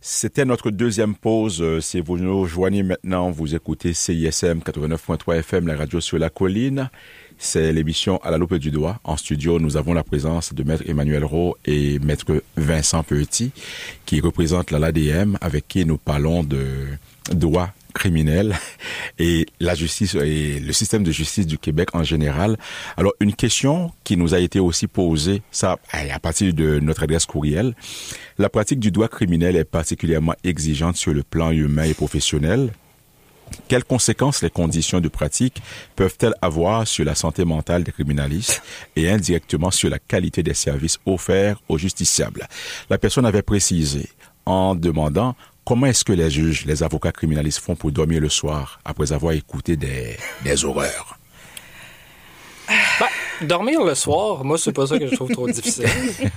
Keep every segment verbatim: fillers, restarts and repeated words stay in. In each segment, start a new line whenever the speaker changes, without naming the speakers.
C'était notre deuxième pause. Si vous nous rejoignez maintenant, vous écoutez C I S M quatre-vingt-neuf point trois F M, la radio sur la colline. C'est l'émission À la loupe du doigt. En studio, nous avons la présence de Maître Emmanuel Rowe et Maître Vincent Petit, qui représentent la L A D M, avec qui nous parlons de droit criminel et la justice et le système de justice du Québec en général. Alors, une question qui nous a été aussi posée, ça, à partir de notre adresse courriel. La pratique du droit criminel est particulièrement exigeante sur le plan humain et professionnel. Quelles conséquences les conditions de pratique peuvent-elles avoir sur la santé mentale des criminalistes et indirectement sur la qualité des services offerts aux justiciables? La personne avait précisé en demandant comment est-ce que les juges, les avocats criminalistes font pour dormir le soir après avoir écouté des, des horreurs?
Ben, dormir le soir, moi, c'est pas ça que je trouve trop difficile.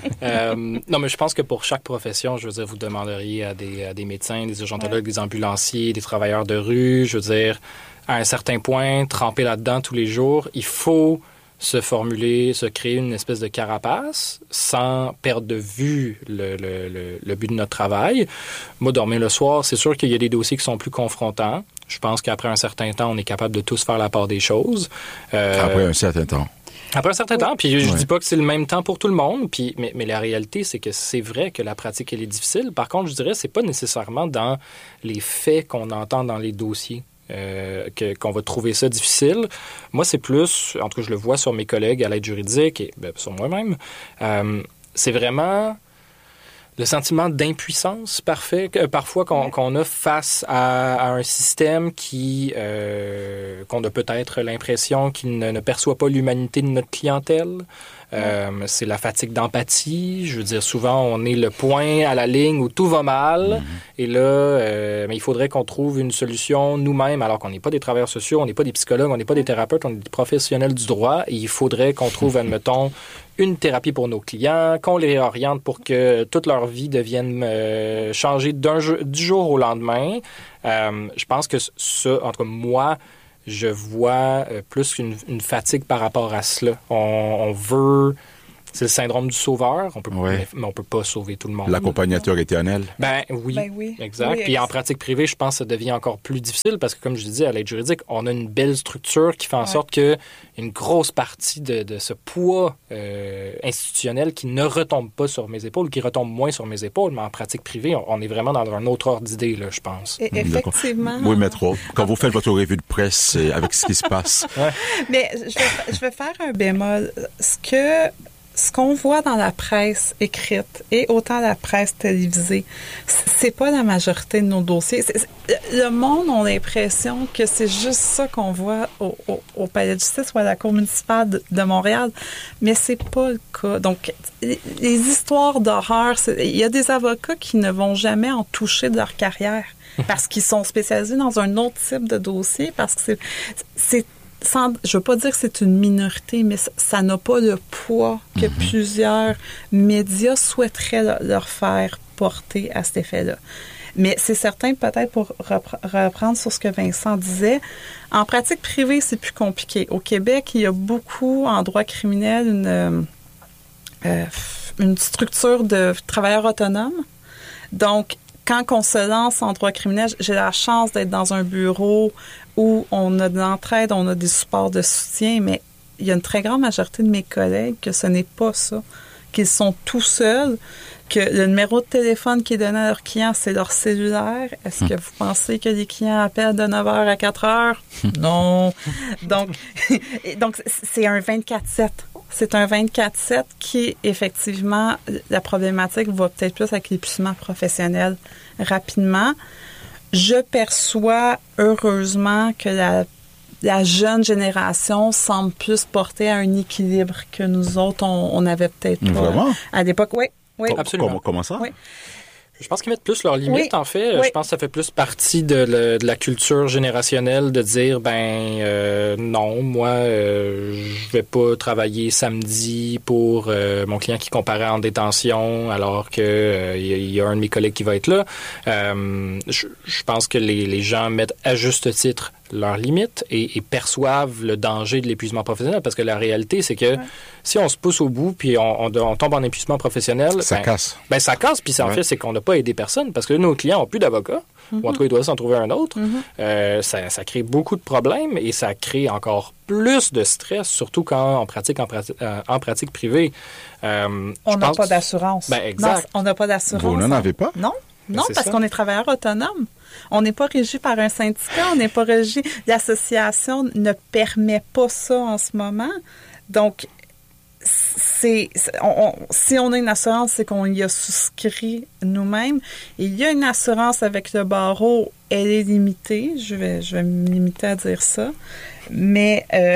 Euh, non, mais je pense que pour chaque profession, je veux dire, vous demanderiez à des, à des médecins, des urgentologues, des ambulanciers, des travailleurs de rue, je veux dire, à un certain point, tremper là-dedans tous les jours, il faut se formuler, se créer une espèce de carapace sans perdre de vue le, le, le, le but de notre travail. Moi, dormir le soir, c'est sûr qu'il y a des dossiers qui sont plus confrontants. Je pense qu'après un certain temps, on est capable de tous faire la part des choses. Euh,
Après un certain temps.
Après un certain temps, puis je ne
ouais.
dis pas que c'est le même temps pour tout le monde, puis, mais, mais la réalité, c'est que c'est vrai que la pratique, elle est difficile. Par contre, je dirais, c'est pas nécessairement dans les faits qu'on entend dans les dossiers. Euh, que, qu'on va trouver ça difficile. Moi, c'est plus, en tout cas, je le vois sur mes collègues à l'aide juridique et ben, sur moi-même, euh, c'est vraiment le sentiment d'impuissance parfait, euh, parfois qu'on, qu'on a face à, à un système qui, euh, qu'on a peut-être l'impression qu'il ne, ne perçoit pas l'humanité de notre clientèle. Euh, c'est la fatigue d'empathie. Je veux dire, souvent, on est le point à la ligne où tout va mal. Mm-hmm. Et là, euh, mais il faudrait qu'on trouve une solution nous-mêmes, alors qu'on n'est pas des travailleurs sociaux, on n'est pas des psychologues, on n'est pas des thérapeutes, on est des professionnels du droit. Et il faudrait qu'on trouve, admettons, une thérapie pour nos clients, qu'on les oriente pour que toute leur vie devienne euh, changée d'un jeu, du jour au lendemain. Euh, je pense que ça, en tout cas, moi, je vois euh, plus qu'une une fatigue par rapport à cela. On, on veut... C'est le syndrome du sauveur, on peut,
ouais.
mais on peut pas sauver tout le monde.
L'accompagnateur éternel.
Ben oui,
ben oui.
exact.
Oui,
Puis en pratique privée, je pense que ça devient encore plus difficile parce que, comme je disais, à l'aide juridique, on a une belle structure qui fait en ouais. sorte que une grosse partie de, de ce poids euh, institutionnel qui ne retombe pas sur mes épaules, qui retombe moins sur mes épaules, mais en pratique privée, on, on est vraiment dans un autre ordre d'idée, là, je pense.
Et effectivement.
Oui, Maître, quand vous faites votre revue de presse avec ce qui se passe.
Ouais. Mais je vais, je vais faire un bémol. Ce que... Ce qu'on voit dans la presse écrite et autant la presse télévisée, c'est pas la majorité de nos dossiers. C'est, c'est, le monde a l'impression que c'est juste ça qu'on voit au, au, au Palais de justice ou à la Cour municipale de, de Montréal, mais c'est pas le cas. Donc, les, les histoires d'horreur, il y a des avocats qui ne vont jamais en toucher de leur carrière parce qu'ils sont spécialisés dans un autre type de dossier, parce que c'est, c'est Sans, je veux pas dire que c'est une minorité, mais ça, ça n'a pas le poids que mm-hmm. plusieurs médias souhaiteraient le, leur faire porter à cet effet-là. Mais c'est certain, peut-être pour repre- reprendre sur ce que Vincent disait, en pratique privée, c'est plus compliqué. Au Québec, il y a beaucoup, en droit criminel, une, euh, une structure de travailleurs autonomes. Donc, quand on se lance en droit criminel, j'ai la chance d'être dans un bureau où on a de l'entraide, on a des supports de soutien, mais il y a une très grande majorité de mes collègues que ce n'est pas ça, qu'ils sont tout seuls, que le numéro de téléphone qui est donné à leurs clients, c'est leur cellulaire. Est-ce que vous pensez que les clients appellent de neuf heures à quatre heures? Non. Donc, donc c'est un vingt-quatre sept. C'est un vingt-quatre sept qui, effectivement, la problématique va peut-être plus avec l'épuisement professionnel rapidement. Je perçois, heureusement, que la, la jeune génération semble plus porter à un équilibre que nous autres, on, on avait peut-être pas.
Vraiment?
À l'époque, oui. Oui.
Absolument.
Comment, comment ça?
Oui. Je pense qu'ils mettent plus leurs limites,
oui.
en fait.
Oui.
Je pense que ça fait plus partie de, le, de la culture générationnelle de dire, ben euh, non, moi, euh, je vais pas travailler samedi pour euh, mon client qui comparait en détention alors que euh, y, y a un de mes collègues qui va être là. Euh, je, je pense que les, les gens mettent à juste titre leurs limites et, et perçoivent le danger de l'épuisement professionnel. Parce que la réalité, c'est que ouais. si on se pousse au bout puis on, on, on tombe en épuisement professionnel...
Ça
ben,
casse.
Ben, ça casse. Puis, en ouais. fait, c'est qu'on n'a pas aidé personne parce que nos clients n'ont plus d'avocats. Mm-hmm. Ou en tout cas, ils doivent s'en trouver un autre. Mm-hmm. Euh, ça, ça crée beaucoup de problèmes et ça crée encore plus de stress, surtout quand on pratique en, prati- euh, en pratique privée.
Euh, on n'a pense... pas d'assurance.
Ben, exact.
Non, on n'a pas d'assurance.
Vous n'en avez pas?
Non. Non,
ben,
parce
ça.
qu'on est travailleur autonome. On n'est pas régi par un syndicat, on n'est pas régi. L'association ne permet pas ça en ce moment. Donc, c'est, c'est on, on, si on a une assurance, c'est qu'on y a souscrit nous-mêmes. Et il y a une assurance avec le barreau, elle est limitée. Je vais, je vais me limiter à dire ça. Mais, euh,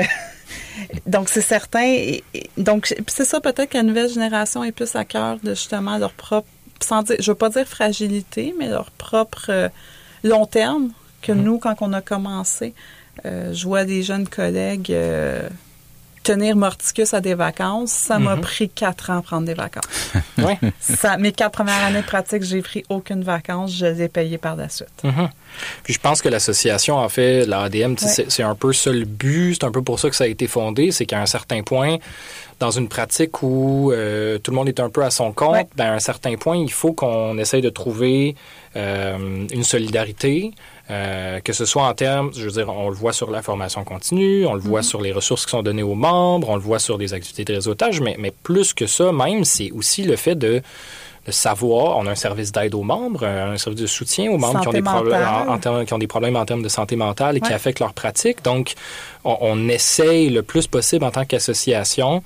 donc, c'est certain. Et, et, donc, c'est ça, peut-être que la nouvelle génération est plus à cœur de justement leur propre, sans dire, je ne veux pas dire fragilité, mais leur propre euh, long terme que mmh. nous, quand on a commencé. Euh, je vois des jeunes collègues... Euh, tenir Morticus à des vacances, ça m'a mm-hmm. pris quatre ans à prendre des vacances.
Ouais.
Ça, mes quatre premières années de pratique, j'ai pris aucune vacances, je les ai payées par la suite.
Mm-hmm. Puis je pense que l'association, en fait, la A D M, ouais. c'est, c'est un peu ça le but, c'est un peu pour ça que ça a été fondé, c'est qu'à un certain point, dans une pratique où euh, tout le monde est un peu à son compte, ouais. ben, à un certain point, il faut qu'on essaye de trouver euh, une solidarité, Euh, que ce soit en termes, je veux dire, on le voit sur la formation continue, on le voit mm-hmm. sur les ressources qui sont données aux membres, on le voit sur des activités de réseautage, mais, mais plus que ça même, c'est aussi le fait de, de savoir, on a un service d'aide aux membres, un service de soutien aux membres qui ont, des problèmes, en, en termes, qui ont des problèmes en termes de santé mentale et ouais. qui affectent leur pratique. Donc, on, on essaye le plus possible en tant qu'association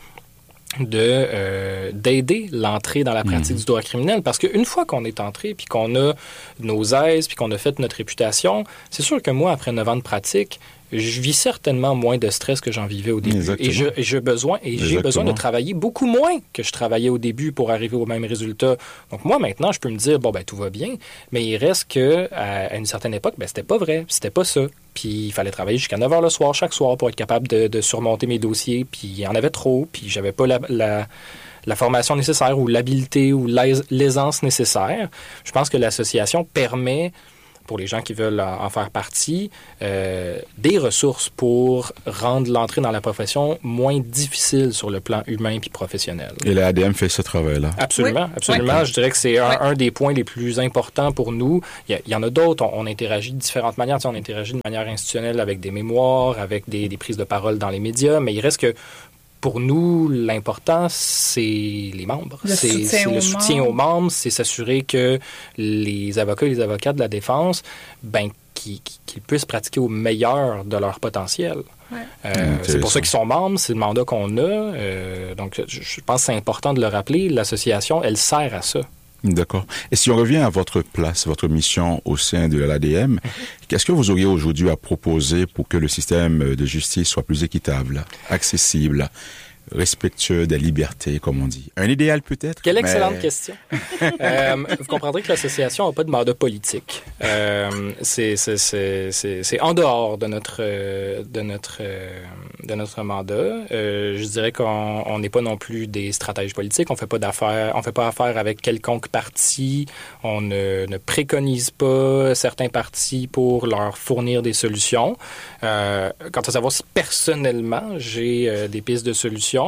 de euh, d'aider l'entrée dans la pratique mmh. du droit criminel, parce qu'une fois qu'on est entré puis qu'on a nos aises puis qu'on a fait notre réputation, c'est sûr que moi, après neuf ans de pratique, je vis certainement moins de stress que j'en vivais au début. Exactement. Et, je, et, je besoin, et j'ai besoin de travailler beaucoup moins que je travaillais au début pour arriver au même résultat. Donc moi, maintenant, je peux me dire, bon, ben tout va bien, mais il reste que à, à une certaine époque, ben c'était pas vrai, c'était pas ça. Puis il fallait travailler jusqu'à neuf heures le soir, chaque soir, pour être capable de, de surmonter mes dossiers, puis il y en avait trop, puis j'avais pas la... la la formation nécessaire ou l'habilité ou l'ais- l'aisance nécessaire. Je pense que l'association permet, pour les gens qui veulent en faire partie, euh, des ressources pour rendre l'entrée dans la profession moins difficile sur le plan humain puis professionnel.
Et la A D M fait ce travail-là.
Absolument, oui. absolument. Oui. Je dirais que c'est un, oui. un des points les plus importants pour nous. Il y, a, il y en a d'autres. On, on interagit de différentes manières. Tu sais, on interagit de manière institutionnelle avec des mémoires, avec des, des prises de parole dans les médias, mais il reste que pour nous, l'important, c'est les membres.
Le
c'est
soutien,
c'est
aux,
le soutien
membres.
aux membres, c'est s'assurer que les avocats et les avocats de la défense, ben, qu'ils, qu'ils puissent pratiquer au meilleur de leur potentiel. Ouais. Euh, c'est pour ça qu'ils sont membres, c'est le mandat qu'on a. Euh, donc, je, je pense que c'est important de le rappeler. L'association, elle sert à ça.
D'accord. Et si on revient à votre place, votre mission au sein de l'A D M, mm-hmm. qu'est-ce que vous auriez aujourd'hui à proposer pour que le système de justice soit plus équitable, accessible, respectueux des libertés, comme on dit? Un idéal peut-être?
Quelle
mais...
excellente question. euh, vous comprendrez que l'association n'a pas de mandat politique. Euh, c'est, c'est, c'est, c'est, c'est en dehors de notre, de notre, de notre mandat. Euh, je dirais qu'on n'est pas non plus des stratèges politiques. On fait pas d'affaires, on fait pas affaire avec quelconque parti. On ne, ne préconise pas certains partis pour leur fournir des solutions. Euh, quant à savoir si personnellement j'ai euh, des pistes de solutions,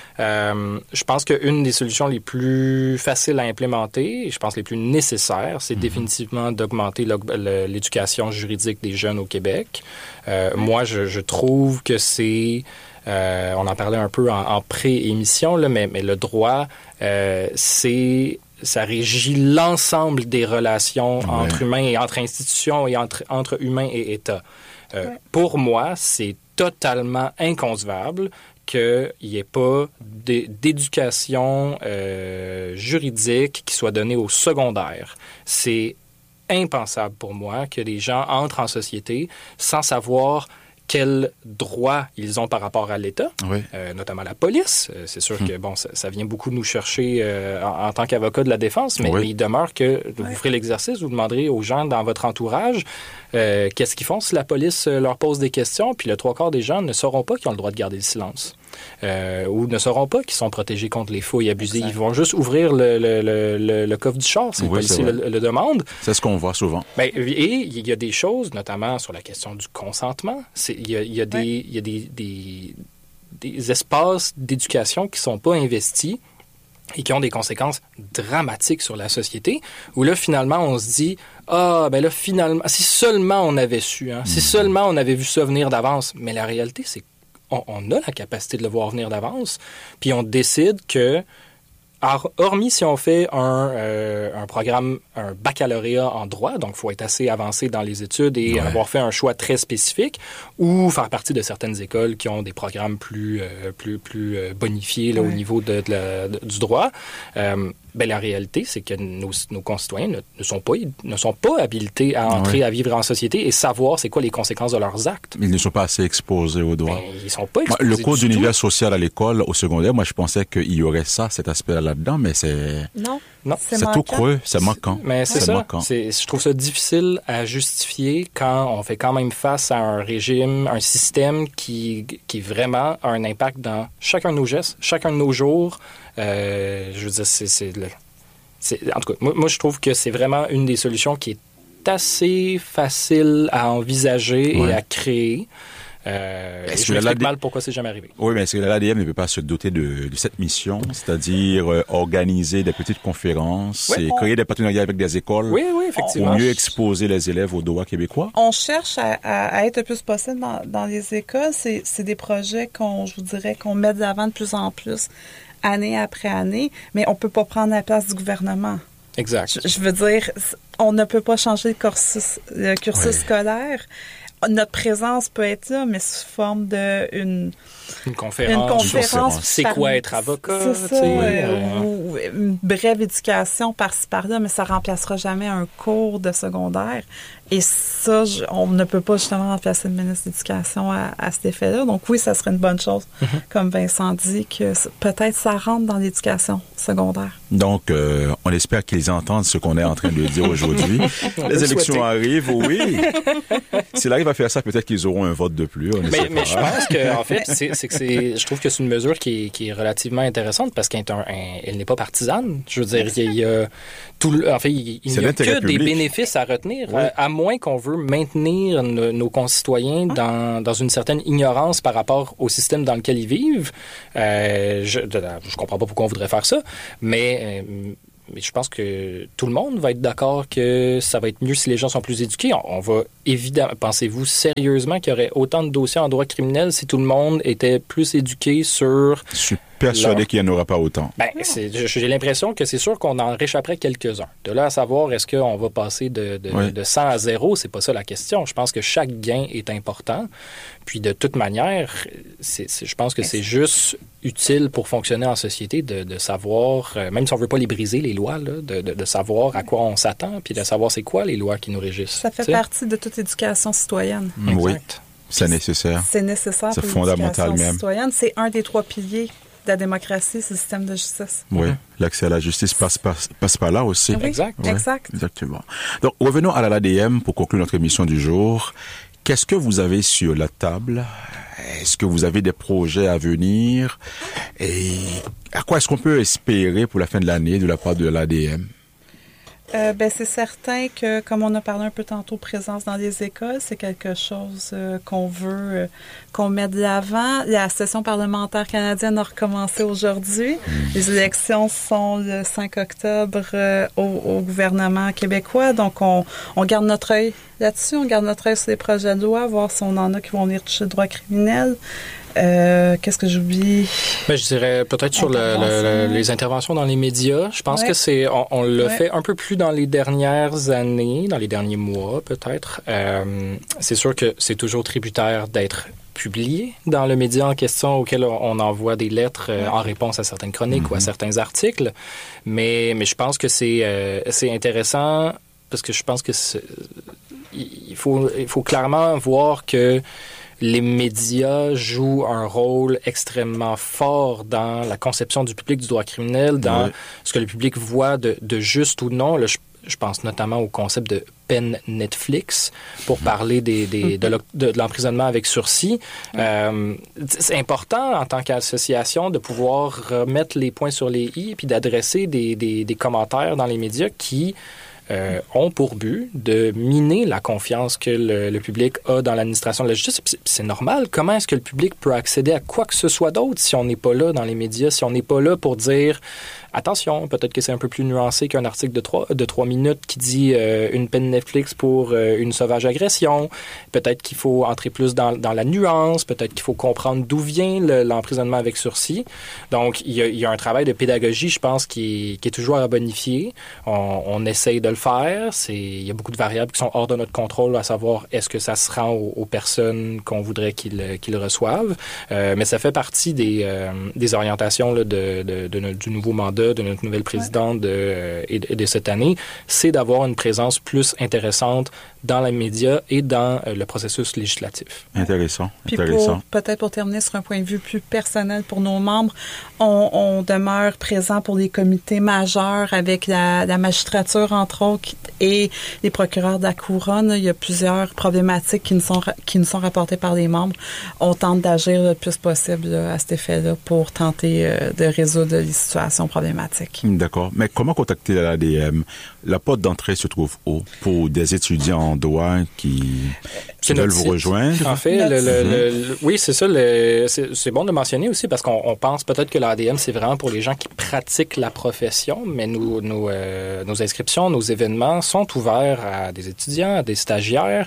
Euh, je pense qu'une des solutions les plus faciles à implémenter, et je pense les plus nécessaires, c'est mmh. définitivement d'augmenter l'éducation juridique des jeunes au Québec. Euh, moi, je, je trouve que c'est... Euh, on en parlait un peu en, en pré-émission, là, mais, mais le droit, euh, c'est... ça régit l'ensemble des relations ouais. entre humains et entre institutions et entre, entre humains et États. Euh, ouais. Pour moi, c'est totalement inconcevable qu'il n'y ait pas d'éducation euh, juridique qui soit donnée au secondaire. C'est impensable pour moi que des gens entrent en société sans savoir quels droits ils ont par rapport à l'État,
oui.
euh, notamment la police. Euh, c'est sûr hum. que bon, ça, ça vient beaucoup nous chercher euh, en, en tant qu'avocat de la défense, mais, oui. mais il demeure que vous oui. ferez l'exercice, vous demanderez aux gens dans votre entourage euh, qu'est-ce qu'ils font si la police leur pose des questions, puis le trois quarts des gens ne sauront pas qu'ils ont le droit de garder le silence. Euh, ou ne sauront pas qu'ils sont protégés contre les fouilles abusées. Exact. Ils vont juste ouvrir le, le, le, le, le coffre du char si oui, le policier le, le demande.
C'est ce qu'on voit souvent.
Ben, et il y a des choses, notamment sur la question du consentement. C'est, il, y a, il y a, des, oui. il y a des, des, des espaces d'éducation qui ne sont pas investis et qui ont des conséquences dramatiques sur la société, où là, finalement, on se dit « Ah, ben là, finalement, si seulement on avait su, hein, mmh. si seulement on avait vu ça venir d'avance. » Mais la réalité, c'est On, on a la capacité de le voir venir d'avance, puis on décide que, hormis si on fait un, euh, un programme, un baccalauréat en droit, donc il faut être assez avancé dans les études et ouais. avoir fait un choix très spécifique, ou faire partie de certaines écoles qui ont des programmes plus, euh, plus, plus bonifiés là, ouais. au niveau de, de la, de, du droit, euh, ben, la réalité, c'est que nos, nos concitoyens ne, ne, sont pas, ne sont pas habilités à entrer, ouais. à vivre en société et savoir c'est quoi les conséquences de leurs actes.
Ils ne sont pas assez exposés aux droits.
Ben, ils ne sont pas exposés.
Moi, le cours d'univers social à l'école, au secondaire, moi, je pensais qu'il y aurait ça, cet aspect-là là-dedans, mais c'est...
Non.
Non,
c'est, c'est tout creux, c'est manquant.
Mais c'est, c'est ça. C'est, je trouve ça difficile à justifier quand on fait quand même face à un régime, un système qui, qui vraiment a un impact dans chacun de nos gestes, chacun de nos jours. Euh, je veux dire, c'est, c'est, le, c'est en tout cas, moi, moi, je trouve que c'est vraiment une des solutions qui est assez facile à envisager ouais. et à créer. Euh, et je m'explique mal pourquoi c'est jamais arrivé.
Oui, mais est-ce que l'A D M ne peut pas se doter de, de cette mission, c'est-à-dire euh, organiser des petites conférences ouais, et on... créer des partenariats avec des écoles
oui, oui, effectivement.
Pour mieux exposer les élèves aux droits québécois?
On cherche à, à, à être le plus possible dans, dans les écoles. C'est, c'est des projets qu'on, je vous dirais, qu'on met de l'avant de plus en plus, année après année, mais on peut pas prendre la place du gouvernement.
Exact.
Je, je veux dire, on ne peut pas changer le cursus, le cursus ouais. scolaire. Notre présence peut être là, mais sous forme de une,
une conférence.
Une conférence.
C'est
par,
quoi être avocat?
C'est ça, euh, ou une brève éducation par-ci par-là, mais ça remplacera jamais un cours de secondaire. Et ça, je, on ne peut pas justement remplacer le ministre de l'Éducation à, à cet effet-là. Donc oui, ça serait une bonne chose, mm-hmm. comme Vincent dit, que peut-être ça rentre dans l'éducation secondaire.
Donc, euh, on espère qu'ils entendent ce qu'on est en train de dire aujourd'hui. Les élections souhaiter. arrivent, oui. S'ils arrivent à faire ça, peut-être qu'ils auront un vote de plus.
Mais, mais je pense que, en fait, c'est, c'est que c'est, je trouve que c'est une mesure qui est, qui est relativement intéressante parce qu'elle un, n'est pas partisane. Je veux dire, il y a tout, en fait, il, il n'y a que public. Des bénéfices à retenir, oui. à, à moins qu'on veut maintenir nos, nos concitoyens dans, dans une certaine ignorance par rapport au système dans lequel ils vivent. Euh, je ne comprends pas pourquoi on voudrait faire ça, mais euh, mais je pense que tout le monde va être d'accord que ça va être mieux si les gens sont plus éduqués. On, on va évidemment... Pensez-vous sérieusement qu'il y aurait autant de dossiers en droit criminel si tout le monde était plus éduqué sur...
Je suis persuadé leur... qu'il n'y en aura pas autant.
Ben, c'est, j'ai l'impression que c'est sûr qu'on en réchapperait quelques-uns. De là à savoir, est-ce qu'on va passer de, de, oui. de cent à zéro, c'est pas ça la question. Je pense que chaque gain est important. Puis de toute manière, c'est, c'est, je pense que c'est juste utile pour fonctionner en société de, de savoir, euh, même si on veut pas les briser, les lois, là, de, de, de savoir à quoi on s'attend, puis de savoir c'est quoi les lois qui nous régissent.
Ça fait t'sais? partie de toute éducation citoyenne.
Mmh, oui, c'est nécessaire.
C'est nécessaire
c'est
pour
fondamental
l'éducation
même.
citoyenne. C'est un des trois piliers de la démocratie, c'est le système de justice.
Oui, mmh. l'accès à la justice passe par, passe par là aussi.
Oui, exact.
Ouais,
exact.
Exactement. Donc, revenons à l'A D M pour conclure notre émission du jour. Qu'est-ce que vous avez sur la table? Est-ce que vous avez des projets à venir? Et à quoi est-ce qu'on peut espérer pour la fin de l'année de la part de l'A D M?
Euh, ben, c'est certain que, comme on a parlé un peu tantôt, présence dans les écoles, c'est quelque chose euh, qu'on veut euh, qu'on mette de l'avant. La session parlementaire canadienne a recommencé aujourd'hui. Mmh. Les élections sont le cinq octobre euh, au, au gouvernement québécois. Donc, on, on garde notre œil là-dessus. On garde notre œil sur les projets de loi, voir si on en a qui vont venir toucher le droit criminel. Euh, qu'est-ce que j'oublie?
Ben, je dirais peut-être sur le, le, le, les interventions dans les médias. Je pense ouais. que c'est on, on l'a ouais. fait un peu plus dans les dernières années, dans les derniers mois peut-être. Euh, c'est sûr que c'est toujours tributaire d'être publié dans le média en question auquel on envoie des lettres euh, en réponse à certaines chroniques mm-hmm. ou à certains articles. Mais, mais je pense que c'est, euh, c'est intéressant parce que je pense que c'est, il faut, il faut clairement voir que les médias jouent un rôle extrêmement fort dans la conception du public du droit criminel, dans oui. ce que le public voit de, de juste ou non. Là, je, je pense notamment au concept de peine Netflix pour parler des, des, de, de, de l'emprisonnement avec sursis. Euh, c'est important en tant qu'association de pouvoir remettre les points sur les i puis d'adresser des, des, des commentaires dans les médias qui Euh, ont pour but de miner la confiance que le, le public a dans l'administration de la justice. C'est, c'est normal. Comment est-ce que le public peut accéder à quoi que ce soit d'autre si on n'est pas là dans les médias, si on n'est pas là pour dire attention, peut-être que c'est un peu plus nuancé qu'un article de trois, de trois minutes qui dit euh, une peine Netflix pour euh, une sauvage agression. Peut-être qu'il faut entrer plus dans, dans la nuance. Peut-être qu'il faut comprendre d'où vient le, l'emprisonnement avec sursis. Donc, il y a, il y a un travail de pédagogie, je pense, qui, qui est toujours à bonifier. On, on essaye de le faire. C'est, il y a beaucoup de variables qui sont hors de notre contrôle, à savoir est-ce que ça se rend aux, aux personnes qu'on voudrait qu'ils, qu'ils reçoivent. Euh, mais ça fait partie des, euh, des orientations là, de, de, de, de, du nouveau mandat de notre nouvelle présidente de, euh, et, de, et de cette année, c'est d'avoir une présence plus intéressante dans les médias et dans euh, le processus législatif.
Intéressant.
Puis
intéressant.
Pour, peut-être pour terminer sur un point de vue plus personnel pour nos membres, on, on demeure présent pour des comités majeurs avec la, la magistrature, entre autres, et les procureurs de la couronne. Il y a plusieurs problématiques qui nous sont, qui nous sont rapportées par les membres. On tente d'agir le plus possible là, à cet effet-là pour tenter euh, de résoudre les situations problématiques.
D'accord. Mais comment contacter l'A D M? La porte d'entrée se trouve où pour des étudiants en droit qui, qui veulent vous rejoindre?
En fait, le, le, le, le, oui, c'est ça. Le, c'est, c'est bon de mentionner aussi parce qu'on on pense peut-être que l'A D M, c'est vraiment pour les gens qui pratiquent la profession, mais nous, nos, euh, nos inscriptions, nos événements sont ouverts à des étudiants, à des stagiaires.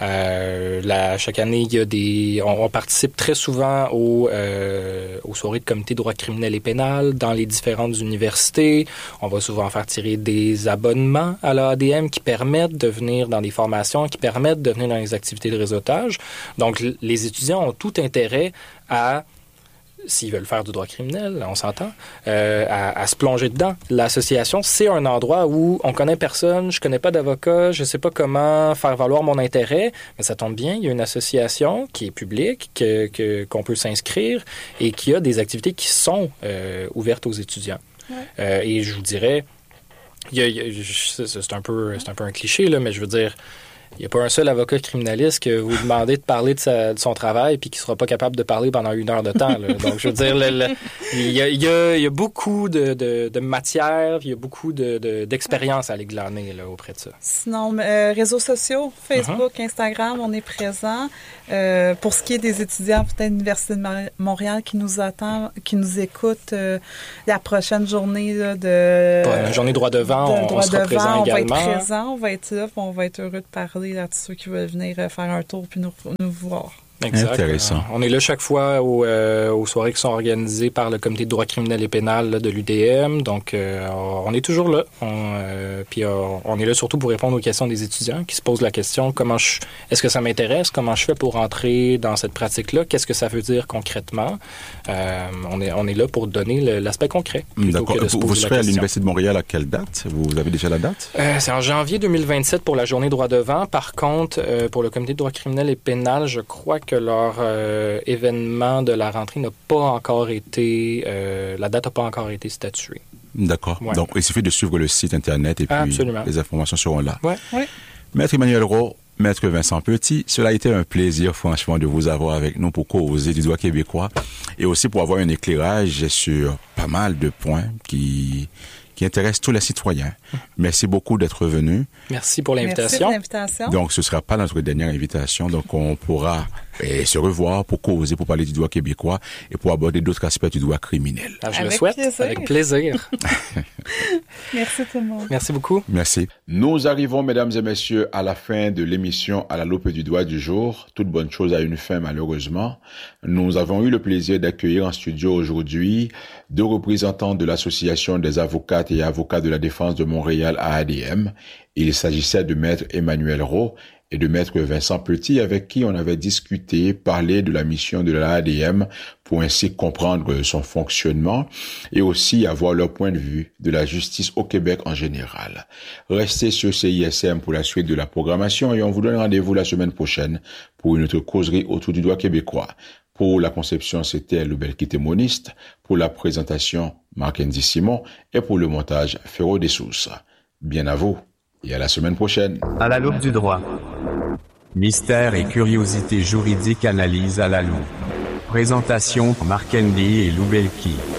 Euh, la, chaque année, il y a des, on, on participe très souvent aux, euh, aux soirées de comité droit criminel et pénal dans les différentes universités. On va souvent faire tirer des abonnements à l'A D M qui permettent de venir dans des formations, qui permettent de venir dans les activités de réseautage. Donc, les étudiants ont tout intérêt à, s'ils veulent faire du droit criminel, on s'entend, euh, à, à se plonger dedans. L'association, c'est un endroit où on connaît personne, je connais pas d'avocat, je sais pas comment faire valoir mon intérêt, mais ça tombe bien, il y a une association qui est publique, que, que, qu'on peut s'inscrire et qui a des activités qui sont euh, ouvertes aux étudiants. Ouais. Euh, et je vous dirais, il y a, il y a, c'est, un peu, c'est un peu un cliché, là, mais je veux dire, il n'y a pas un seul avocat criminaliste que vous demandez de parler de, sa, de son travail puis qui ne sera pas capable de parler pendant une heure de temps. Là. Donc, je veux dire, le, le, il, y a, il, y a, il y a beaucoup de, de, de matière, il y a beaucoup de, de, d'expérience à aller glaner là, auprès de ça.
Sinon, euh, réseaux sociaux, Facebook, uh-huh. Instagram, on est présent. Euh, pour ce qui est des étudiants, peut-être l'Université de Montréal qui nous attend, qui nous écoute, euh, la prochaine journée là, de...
Bon, la journée droit devant,
de,
on,
droit
on sera
devant,
présent
on
également.
On va être présent, on va être là, on va être heureux de parler là, à tous ceux qui veulent venir faire un tour puis nous, nous voir.
Exact.
Intéressant.
On est là chaque fois aux, euh, aux soirées qui sont organisées par le comité de droit criminel et pénal là, de l'U D M. Donc, euh, on est toujours là. On, euh, puis, euh, on est là surtout pour répondre aux questions des étudiants qui se posent la question comment je, est-ce que ça m'intéresse? Comment je fais pour entrer dans cette pratique-là? Qu'est-ce que ça veut dire concrètement? Euh, on est, on est là pour donner le, l'aspect concret.
D'accord. Vous, vous serez à l'Université de Montréal à quelle date? Vous avez déjà la date?
Euh, c'est en janvier deux mille vingt-sept pour la journée droit devant. Par contre, euh, pour le comité de droit criminel et pénal, je crois que leur euh, événement de la rentrée n'a pas encore été, euh, la date n'a pas encore été statuée.
D'accord. Ouais. Donc, il suffit de suivre le site Internet et puis Absolument. Les informations seront là.
Ouais. Ouais.
Maître Emmanuel Rowe, Maître Vincent Petit, cela a été un plaisir, franchement, de vous avoir avec nous pour causer du droit québécois et aussi pour avoir un éclairage sur pas mal de points qui... qui intéresse tous les citoyens. Merci beaucoup d'être venu.
Merci pour l'invitation.
Merci pour l'invitation.
Donc, ce ne sera pas notre dernière invitation. Donc, on pourra eh, se revoir pour causer, pour parler du droit québécois et pour aborder d'autres aspects du droit criminel.
Ah, je
avec
le souhaite.
Plaisir.
Avec plaisir.
Merci tout le monde.
Merci beaucoup.
Merci. Nous arrivons, mesdames et messieurs, à la fin de l'émission À la loupe du droit du jour. Toute bonne chose a une fin, malheureusement. Nous avons eu le plaisir d'accueillir en studio aujourd'hui deux représentants de l'Association des avocats et avocats de la défense de Montréal A A D M. Il s'agissait de Maître Emmanuel Rowe et de maître Vincent Petit avec qui on avait discuté, parlé de la mission de l'A D M pour ainsi comprendre son fonctionnement et aussi avoir leur point de vue de la justice au Québec en général. Restez sur C I S M pour la suite de la programmation et on vous donne rendez-vous la semaine prochaine pour une autre causerie autour du droit québécois. Pour la conception, c'était Loubel Kitémoniste, pour la présentation, Marc-Andy Simon et pour le montage, Féro Dessous. Bien à vous et à la semaine prochaine.
À la loupe du droit. Mystère et curiosité juridique, analyse à la loupe. Présentation Marc-Andy et Loubelki.